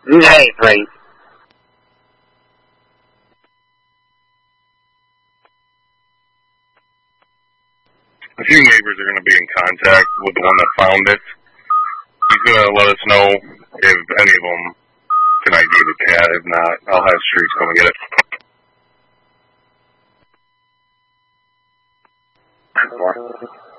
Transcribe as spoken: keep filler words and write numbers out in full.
Hey, Frank. A few neighbors are going to be in contact with the one that found it. He's going to let us know if any of them can I D the cat. If not, I'll have Streets come and get it. What?